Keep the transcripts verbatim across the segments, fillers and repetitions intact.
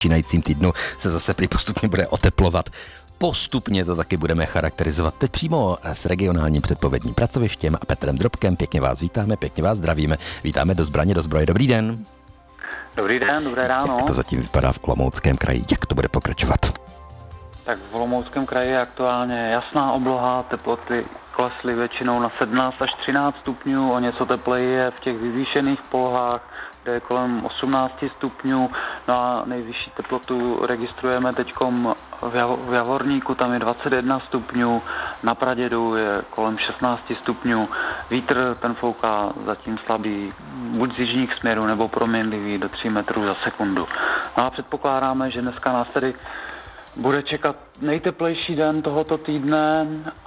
začínajícím týdnu se zase prý postupně bude oteplovat. Postupně to taky budeme charakterizovat teď přímo s regionálním předpovědním pracovištěm a Petrem Drobkem. Pěkně vás vítáme, pěkně vás zdravíme. Vítáme do Zbraně, do Zbroje. Dobrý den. Dobrý den, dobré ráno. Jak to zatím vypadá v Olomouckém kraji? Jak to bude pokračovat? Tak v Olomouckém kraji je aktuálně jasná obloha, teploty klesly většinou na sedmnáct až třináct stupňů, o něco tepleji je v těch vyvýšených polohách, kde je kolem osmnáct stupňů, no a nejvyšší teplotu registrujeme teďkom v, Jav- v Javorníku, tam je dvacet jedna stupňů, na Pradědu je kolem šestnáct stupňů, vítr ten fouká zatím slabý, buď z jižních směrů nebo proměnlivý do tří metrů za sekundu. No a předpokládáme, že dneska nás tedy bude čekat nejteplejší den tohoto týdne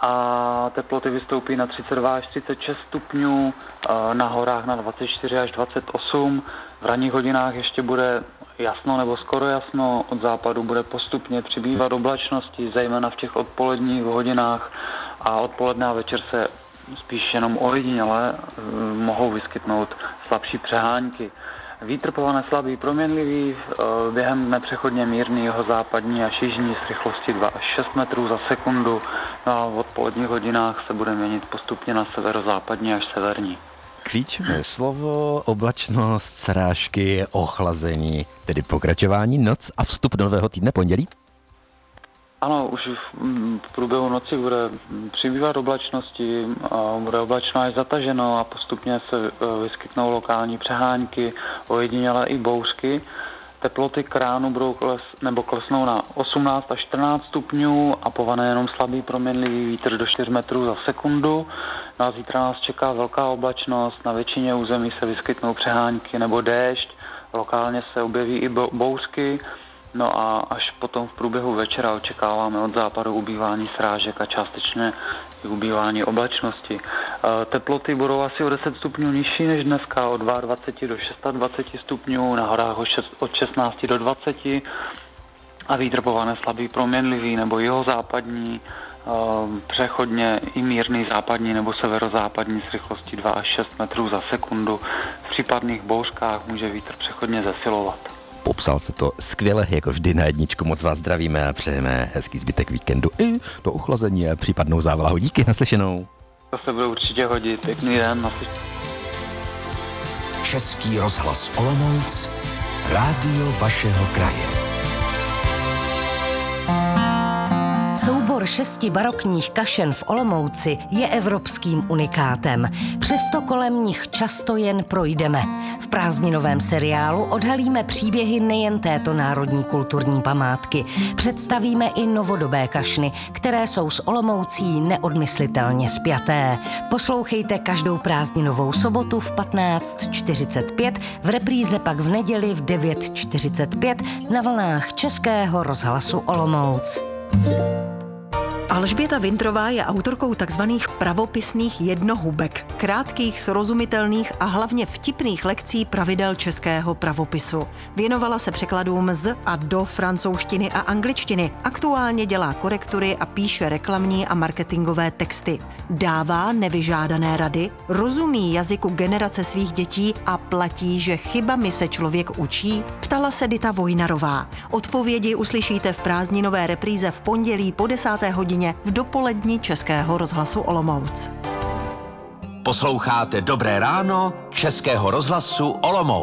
a teploty vystoupí na třicet dva až třicet šest stupňů, na horách na dvacet čtyři až dvacet osm. V ranních hodinách ještě bude jasno nebo skoro jasno, od západu bude postupně přibývat oblačnosti, zejména v těch odpoledních hodinách a odpoledne a večer se spíš jenom ojediněle mohou vyskytnout slabší přehánky. Vítr pohane slabý, proměnlivý, během dne přechodně mírný, jeho západní až jižní s rychlostí dva až šest metrů za sekundu. No a v odpoledních hodinách se bude měnit postupně na severozápadní až severní. Klíčové slovo, oblačnost, srážky, ochlazení, tedy pokračování noc a vstup nového týdne pondělí? Ano, už v průběhu noci bude přibývat oblačnosti, bude oblačno až zataženo a postupně se vyskytnou lokální přehánky, ojedinělé i bouřky. Teploty k ránu budou kles, nebo klesnou na osmnáct až čtrnáct stupňů a povane jenom slabý proměnlivý vítr do čtyř metrů za sekundu. No a zítra nás čeká velká oblačnost, na většině území se vyskytnou přehánky nebo déšť, lokálně se objeví i bouřky. No a až potom v průběhu večera očekáváme od západu ubývání srážek a částečně i ubývání oblačnosti. Teploty budou asi o deset stupňů nižší než dneska, od dvacet dva do dvaceti šesti stupňů, na horách od šestnácti do dvaceti a vítr povane slabý proměnlivý nebo jihozápadní, přechodně i mírný západní nebo severozápadní s rychlostí dva až šest metrů za sekundu. V případných bouřkách může vítr přechodně zesilovat. Popsal se to skvěle, jako vždy na jedničku. Moc vás zdravíme a přejeme hezký zbytek víkendu i do ochlazení a případnou závlahu. Díky, naslyšenou. To se bude určitě hodit. Pěkný den, naslyšenou. Český rozhlas Olomouc, rádio vašeho kraje. Soubor šesti barokních kašen v Olomouci je evropským unikátem. Přesto kolem nich často jen projdeme. V prázdninovém seriálu odhalíme příběhy nejen této národní kulturní památky. Představíme i novodobé kašny, které jsou s Olomoucí neodmyslitelně spjaté. Poslouchejte každou prázdninovou sobotu v patnáct čtyřicet pět, v repríze pak v neděli v devět čtyřicet pět na vlnách Českého rozhlasu Olomouc. Alžběta Vintrová je autorkou takzvaných pravopisných jednohubek, krátkých, srozumitelných a hlavně vtipných lekcí pravidel českého pravopisu. Věnovala se překladům z a do francouzštiny a angličtiny. Aktuálně dělá korektury a píše reklamní a marketingové texty. Dává nevyžádané rady, rozumí jazyku generace svých dětí a platí, že chybami se člověk učí? Ptala se Dita Vojnarová. Odpovědi uslyšíte v prázdninové repríze v pondělí po desáté hodině v dopolední Českého rozhlasu Olomouc. Posloucháte Dobré ráno Českého rozhlasu Olomouc.